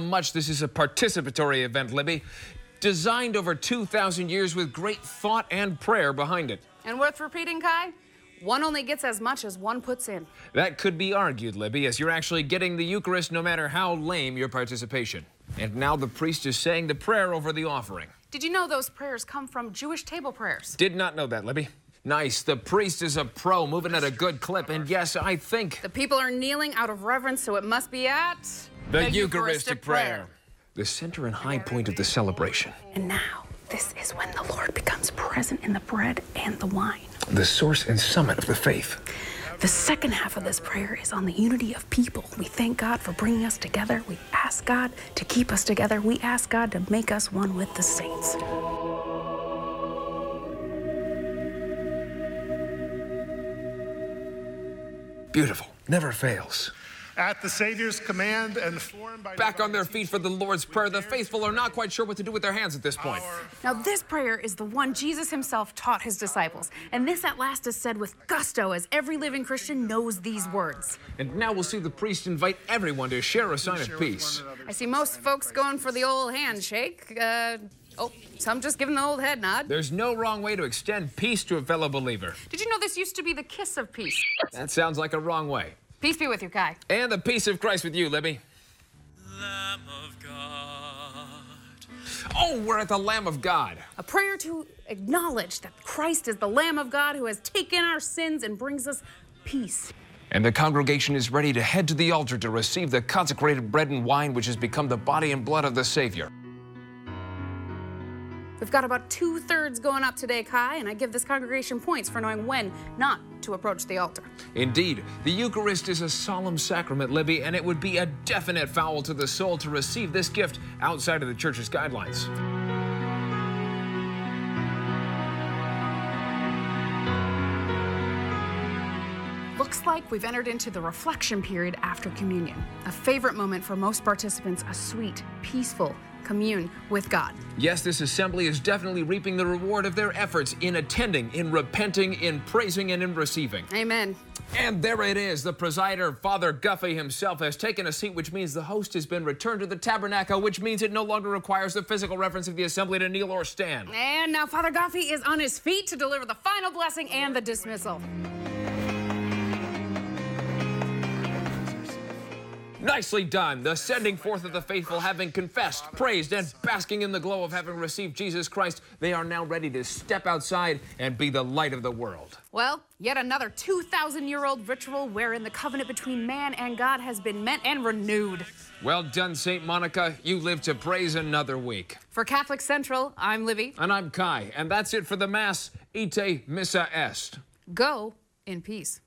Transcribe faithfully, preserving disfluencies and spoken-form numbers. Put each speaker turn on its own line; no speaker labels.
much this is a participatory event, Libby. Designed over two thousand years with great thought and prayer behind it.
And worth repeating, Kai? One only gets as much as one puts in.
That could be argued, Libby, as you're actually getting the Eucharist no matter how lame your participation. And now the priest is saying the prayer over the offering.
Did you know those prayers come from Jewish table prayers?
Did not know that, Libby. Nice. The priest is a pro, moving at a good clip. And yes, I think...
The people are kneeling out of reverence, so it must be at...
The, the Eucharistic, Eucharistic prayer. prayer. The center and high point of the celebration.
And now, this is when the Lord becomes present in the bread and the wine.
The source and summit of the faith.
The second half of this prayer is on the unity of people. We thank God for bringing us together. We ask God to keep us together. We ask God to make us one with the saints.
Beautiful. Never fails.
At the Savior's command and formed by...
Back on their feet for the Lord's Prayer, the faithful are not quite sure what to do with their hands at this point.
Now, this prayer is the one Jesus himself taught his disciples. And this at last is said with gusto, as every living Christian knows these words.
And now we'll see the priest invite everyone to share a sign of peace.
I see most folks going for the old handshake. Uh, oh, some just giving the old head nod.
There's no wrong way to extend peace to a fellow believer.
Did you know this used to be the kiss of peace?
That sounds like a wrong way.
Peace be with you, Kai.
And the peace of Christ with you, Libby.
Lamb of God.
Oh, we're at the Lamb of God.
A prayer to acknowledge that Christ is the Lamb of God who has taken our sins and brings us peace.
And the congregation is ready to head to the altar to receive the consecrated bread and wine, which has become the body and blood of the Savior.
We've got about two-thirds going up today, Kai, and I give this congregation points for knowing when not to approach the altar.
Indeed, the Eucharist is a solemn sacrament, Libby, and it would be a definite foul to the soul to receive this gift outside of the Church's guidelines.
Looks like we've entered into the reflection period after communion. A favorite moment for most participants, a sweet, peaceful commune with God.
Yes, this assembly is definitely reaping the reward of their efforts in attending, in repenting, in praising, and in receiving.
Amen.
And there it is. The presider, Father Guffey himself, has taken a seat, which means the host has been returned to the tabernacle, which means it no longer requires the physical reference of the assembly to kneel or stand.
And now Father Guffey is on his feet to deliver the final blessing and the dismissal.
Nicely done. The sending forth of the faithful, having confessed, praised, and basking in the glow of having received Jesus Christ, they are now ready to step outside and be the light of the world.
Well, yet another two thousand year old ritual wherein the covenant between man and God has been met and renewed.
Well done, Saint Monica. You live to praise another week.
For Catholic Central, I'm Libby.
And I'm Kai. And that's it for the Mass. Ite missa est.
Go in peace.